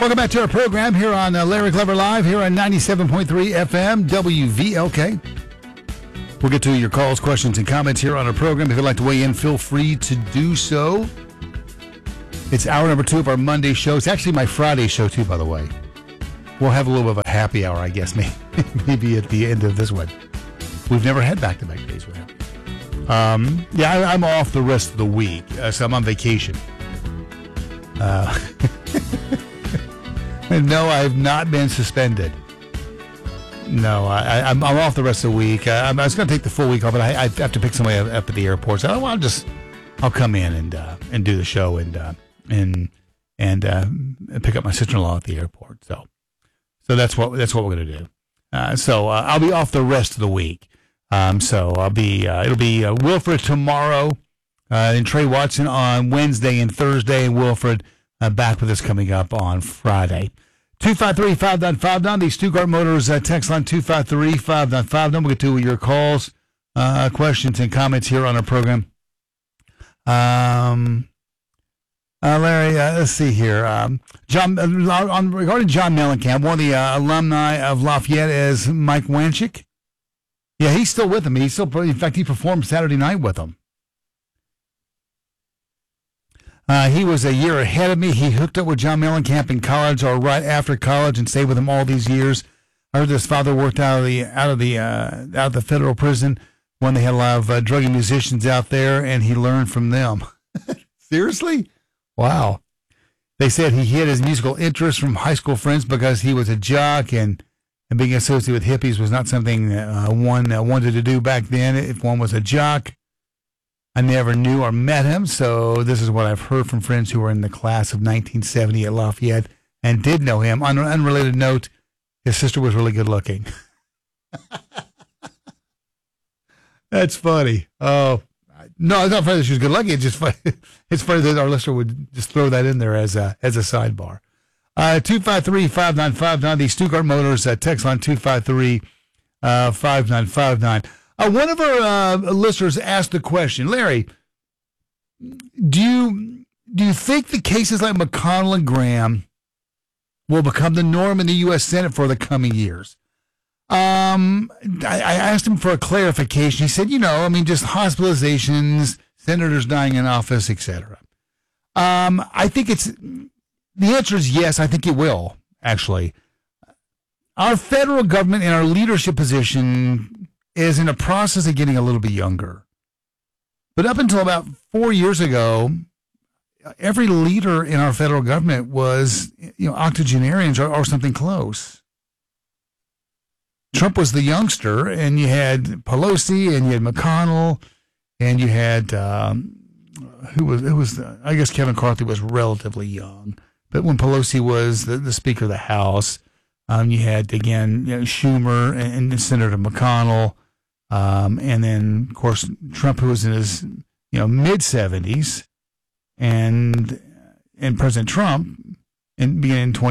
Welcome back to our program here on Larry Clever Live here on 97.3 FM WVLK. We'll get to your calls, questions, and comments here on our program. If you'd like to weigh in, feel free to do so. It's hour number 2 of our Monday show. It's actually my Friday show, too, by the way. We'll have a little bit of a happy hour, I guess, maybe at the end of this one. We've never had back-to-back days with happy. I'm off the rest of the week, so I'm on vacation. No, I have not been suspended. No, I'm off the rest of the week. I was going to take the full week off, but I have to pick somebody up at the airport. So I'll come in and do the show and pick up my sister-in-law at the airport. So that's what we're going to do. So I'll be off the rest of the week. So I'll be it'll be Wilfred tomorrow, and Trey Watson on Wednesday and Thursday, and Wilfred back with us coming up on Friday. 253-5959, the Stuttgart Motors text line 253-5959. We'll get to your calls, questions, and comments here on our program. Larry, let's see here. John, regarding John Mellencamp, one of the alumni of Lafayette is Mike Wanchik. Yeah, he's still with him. In fact, he performed Saturday night with him. He was a year ahead of me. He hooked up with John Mellencamp in college or right after college and stayed with him all these years. I heard his father worked out of the federal prison when they had a lot of druggy musicians out there, and he learned from them. Seriously? Wow. They said he hid his musical interest from high school friends because he was a jock, and being associated with hippies was not something one wanted to do back then if one was a jock. I never knew or met him, so this is what I've heard from friends who were in the class of 1970 at Lafayette and did know him. On an unrelated note, his sister was really good looking. That's funny. Oh, no, it's not funny that she was good looking. It's just funny. It's funny that our listener would just throw that in there as a sidebar. 253-5959, the Stuttgart Motors text line 253-5959. One of our listeners asked the question, Larry, do you think the cases like McConnell and Graham will become the norm in the U.S. Senate for the coming years? I asked him for a clarification. He said, just hospitalizations, senators dying in office, etc. I think the answer is yes. I think it will, actually. Our federal government and our leadership position is in a process of getting a little bit younger. But up until about 4 years ago, every leader in our federal government was, octogenarians or something close. Trump was the youngster, and you had Pelosi, and you had McConnell, and you had, I guess Kevin McCarthy was relatively young. But when Pelosi was the Speaker of the House, you had, again, Schumer and Senator McConnell. And then, of course, Trump, who was in his, mid-70s, and President Trump, beginning in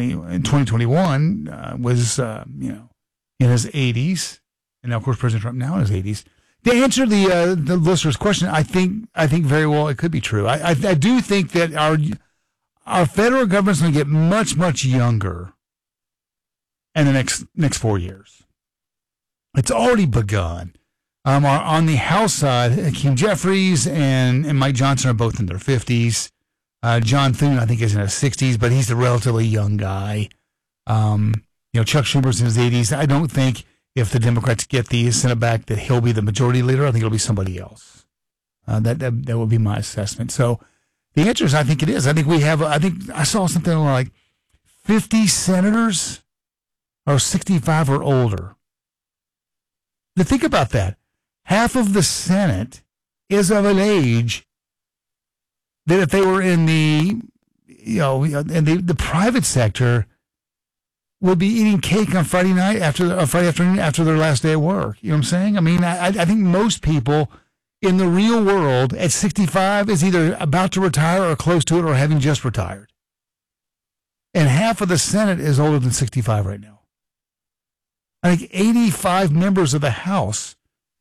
2021, was, in his 80s, and now, of course, President Trump now in his 80s. To answer the listener's question, I think very well it could be true. I do think that our federal government's going to get much, much younger in the next 4 years. It's already begun. On the House side, Hakeem Jeffries and Mike Johnson are both in their 50s. John Thune, I think, is in his 60s, but he's a relatively young guy. Chuck Schumer's in his 80s. I don't think if the Democrats get the Senate back that he'll be the majority leader. I think it'll be somebody else. That would be my assessment. So the answer is I think it is. I think I saw something like 50 senators are 65 or older. Now think about that. Half of the Senate is of an age that if they were in the private sector would be eating cake on Friday afternoon after their last day at work. You know what I'm saying? I mean, I think most people in the real world at 65 is either about to retire or close to it or having just retired. And half of the Senate is older than 65 right now. I think 85 members of the House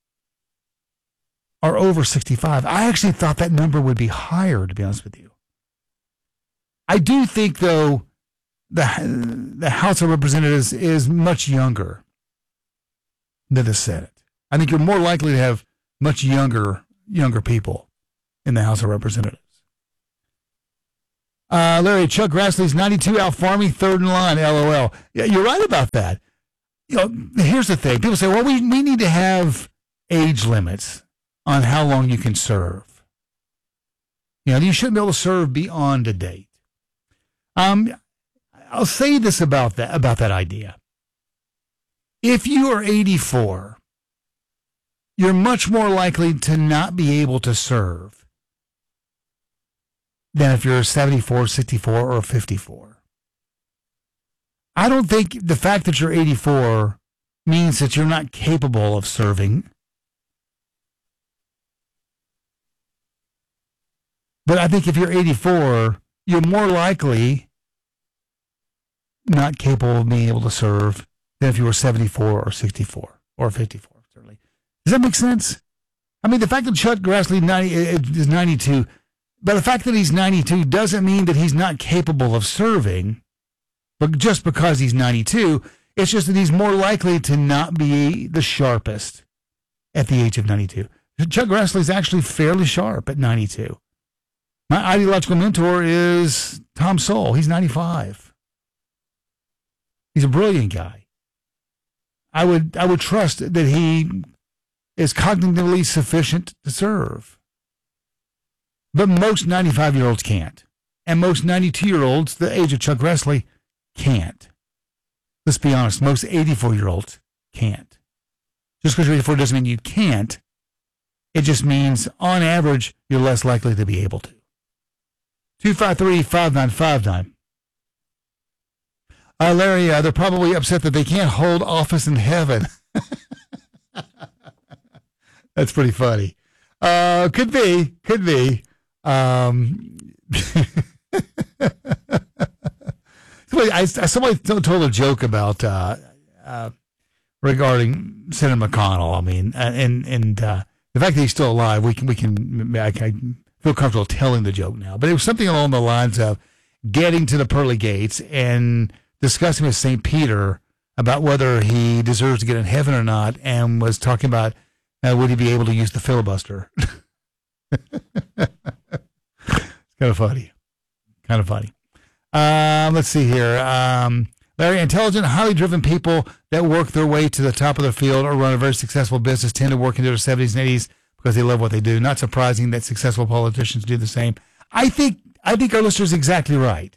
are over 65. I actually thought that number would be higher, to be honest with you. I do think, though, the House of Representatives is much younger than the Senate. I think you're more likely to have much younger people in the House of Representatives. Larry, Chuck Grassley's 92 out farming, third in line, LOL. Yeah, you're right about that. Here's the thing. People say, well, we need to have age limits on how long you can serve. You shouldn't be able to serve beyond a date. I'll say this about that idea. If you are 84, you're much more likely to not be able to serve than if you're 74, 64, or 54. I don't think the fact that you're 84 means that you're not capable of serving. But I think if you're 84, you're more likely not capable of being able to serve than if you were 74 or 64 or 54, certainly. Does that make sense? I mean, the fact that Chuck Grassley is 92, but the fact that he's 92 doesn't mean that he's not capable of serving, but just because he's 92, it's just that he's more likely to not be the sharpest at the age of 92. Chuck Grassley is actually fairly sharp at 92. My ideological mentor is Tom Sowell. He's 95. He's a brilliant guy. I would trust that he is cognitively sufficient to serve. But most 95-year-olds can't. And most 92-year-olds, the age of Chuck Grassley, can't. Let's be honest, most 84-year-olds can't. Just because you're 84 doesn't mean you can't. It just means, on average, you're less likely to be able to. 253-5959. Larry, they're probably upset that they can't hold office in heaven. That's pretty funny. Could be. Somebody told a joke about regarding Senator McConnell. I mean, and the fact that he's still alive, I feel comfortable telling the joke now. But it was something along the lines of getting to the pearly gates and discussing with St. Peter about whether he deserves to get in heaven or not, and was talking about would he be able to use the filibuster. It's kind of funny. Let's see here. Larry, intelligent, highly driven people that work their way to the top of the field or run a very successful business tend to work into their 70s and 80s because they love what they do. Not surprising that successful politicians do the same. I think our listener's exactly right.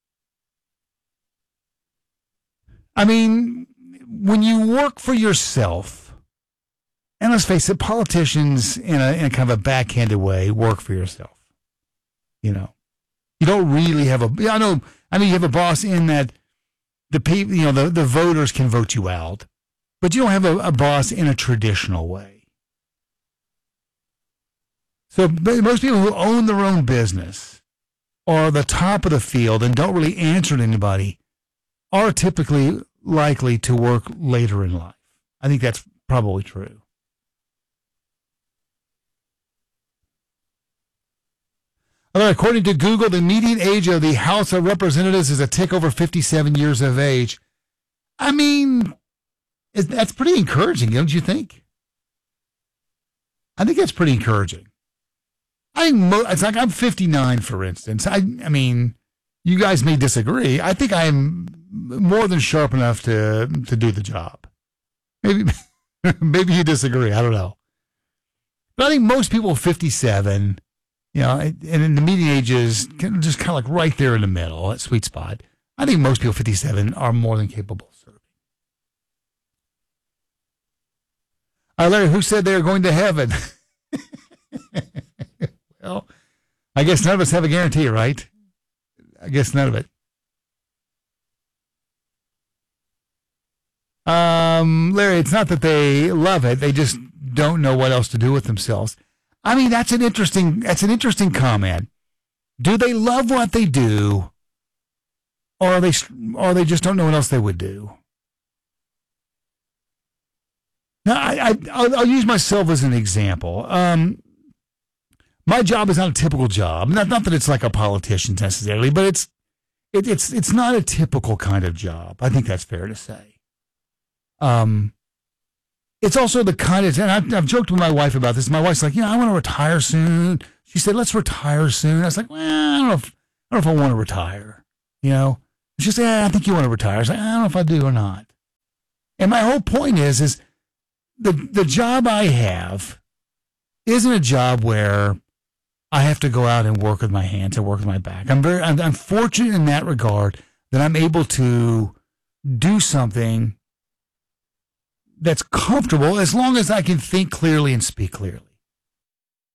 I mean, when you work for yourself, and let's face it, politicians in a kind of a backhanded way work for yourself. You don't really have you have a boss in that the people, the voters can vote you out, but you don't have a boss in a traditional way. So most people who own their own business or the top of the field and don't really answer to anybody are typically likely to work later in life. I think that's probably true. According to Google, the median age of the House of Representatives is a tick over 57 years of age. I mean, that's pretty encouraging, don't you think? I think that's pretty encouraging. It's like I'm 59, for instance. I mean, you guys may disagree. I think I'm more than sharp enough to do the job. Maybe you disagree. I don't know. But I think most people 57, and in the median age is just kind of like right there in the middle, that sweet spot. I think most people 57 are more than capable of serving. Larry, who said they are going to heaven? Well, I guess none of us have a guarantee, right? I guess none of it. Larry, it's not that they love it; they just don't know what else to do with themselves. I mean, that's an interesting comment. Do they love what they do, or they just don't know what else they would do? Now, I'll use myself as an example. My job is not a typical job. Not that it's like a politician's necessarily, but it's not a typical kind of job. I think that's fair to say. It's also the kind of, and I've joked with my wife about this. My wife's like, I want to retire soon. She said, let's retire soon. I was like, well, I don't know if I want to retire. She said, I think you want to retire. I was like, I don't know if I do or not. And my whole point is the job I have isn't a job where I have to go out and work with my hands and work with my back. I'm fortunate in that regard that I'm able to do something that's comfortable as long as I can think clearly and speak clearly.